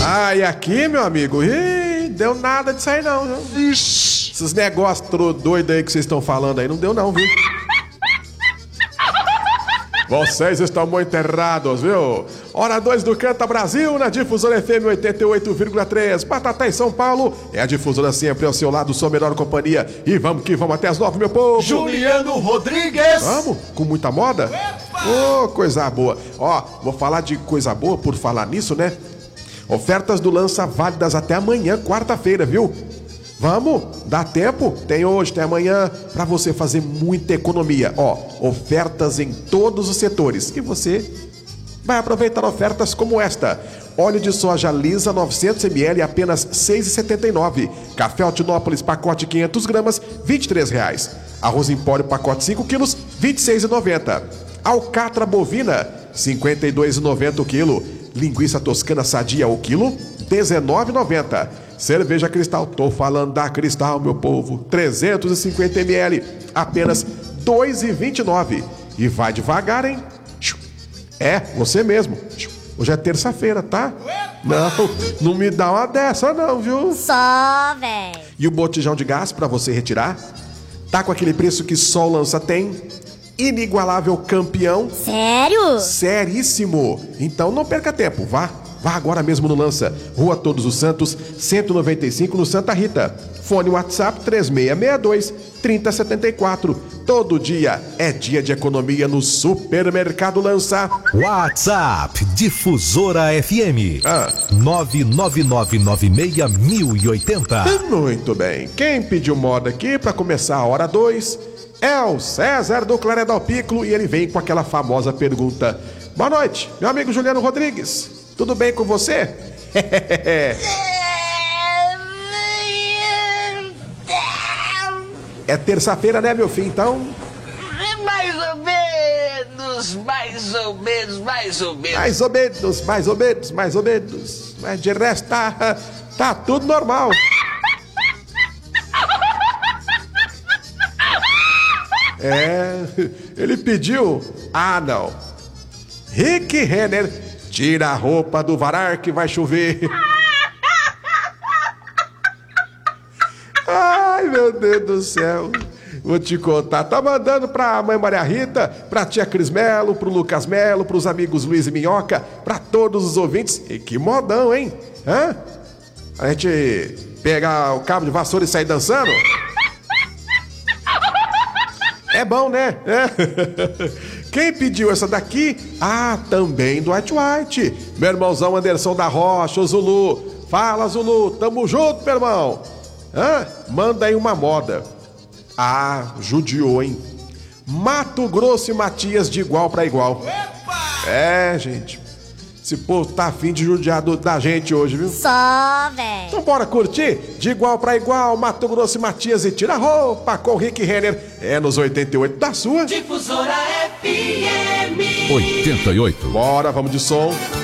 Ah, e aqui, meu amigo, deu nada disso aí não, viu? Ixi. Esses negócios doidos aí que vocês estão falando aí, não deu não, viu? Vocês estão muito errados, viu? Hora 2 do Canta Brasil, na Difusora FM 88,3. Patatá em São Paulo, é a Difusora sempre ao seu lado, sua melhor companhia. E vamos que vamos até as 9, meu povo. Juliano Rodrigues. Vamos? Com muita moda? Ô, coisa boa. Ó, vou falar de coisa boa por falar nisso, né? Ofertas do Lança válidas até amanhã, quarta-feira, viu? Vamos? Dá tempo? Tem hoje, tem amanhã, pra você fazer muita economia. Ó, ofertas em todos os setores. E você vai aproveitar ofertas como esta. Óleo de soja lisa 900ml, apenas R$ 6,79. Café Altinópolis, pacote 500 gramas, R$ 23,00. Arroz Empório, pacote 5 quilos, R$ 26,90. Alcatra bovina, R$ 52,90 o quilo. Linguiça toscana sadia o quilo, R$ 19,90. Cerveja Cristal, tô falando da Cristal, meu povo, 350ml, apenas R$ 2,29. E vai devagar, hein? É, você mesmo. Hoje é terça-feira, tá? Não me dá uma dessa não, viu? Só, véi. E o botijão de gás pra você retirar? Tá com aquele preço que só o Lança tem? Inigualável campeão. Sério? Seríssimo. Então não perca tempo, vá agora mesmo no Lança, Rua Todos os Santos, 195 no Santa Rita. Fone WhatsApp 3662-3074. Todo dia é dia de economia no Supermercado Lança. WhatsApp Difusora FM 999961080. Muito bem. Quem pediu moda aqui para começar a hora 2 é o César do Claredal Piccolo e ele vem com aquela famosa pergunta. Boa noite, meu amigo Juliano Rodrigues. Tudo bem com você? É terça-feira, né, meu filho? Então... Mais ou menos. Mais ou menos. Mas de resto tá tudo normal. Ele pediu... Ah, não. Rick Renner, tira a roupa do varar que vai chover. Ai, meu Deus do céu. Vou te contar. Tá mandando pra mãe Maria Rita, pra tia Cris Melo, pro Lucas Melo, pros amigos Luiz e Minhoca, pra todos os ouvintes. E que modão, hein? A gente pegar o cabo de vassoura e sair dançando? É bom, né? Quem pediu essa daqui? Ah, também do White. Meu irmãozão Anderson da Rocha, o Zulu. Fala, Zulu. Tamo junto, meu irmão. Manda aí uma moda. Ah, judiou, hein? Mato Grosso e Matias de igual pra igual. É, gente. Esse povo tá afim de judiar da gente hoje, viu? Só, véi. Então bora curtir? De igual pra igual, Mato Grosso e Matias e tira a roupa com o Rick Renner. É nos 88 da sua Difusora FM 88. Bora, vamos de som.